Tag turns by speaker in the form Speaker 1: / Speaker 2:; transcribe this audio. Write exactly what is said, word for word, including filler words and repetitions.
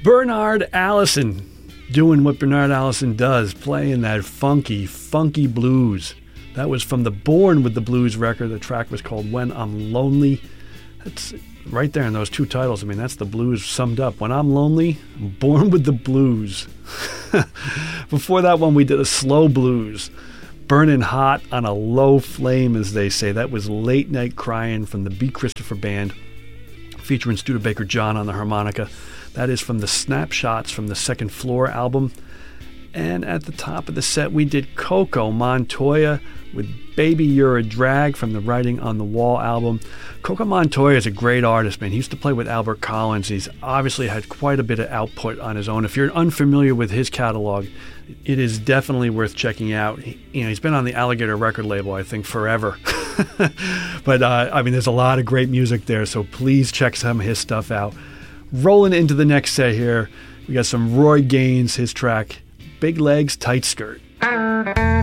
Speaker 1: Bernard Allison, doing what Bernard Allison does, playing that funky, funky blues. That was from the Born with the Blues record. The track was called When I'm Lonely. That's right there in those two titles. I mean, that's the blues summed up. When I'm lonely, I'm born with the blues. Before that one, we did a slow blues. Burning hot on a low flame, as they say. That was Late Night Crying from the B. Christopher Band, featuring Studebaker John on the harmonica. That is from the Snapshots from the Second Floor album. And at the top of the set, we did Coco Montoya with Baby You're a Drag from the Writing on the Wall album. Coco Montoya is a great artist, man. He used to play with Albert Collins. He's obviously had quite a bit of output on his own. If you're unfamiliar with his catalog, it is definitely worth checking out. He, you know, he's been on the Alligator record label, I think, forever. But, uh, I mean, there's a lot of great music there, so please check some of his stuff out. Rolling into the next set here, we got some Roy Gaines, his track, Big Legs, Tight Skirt.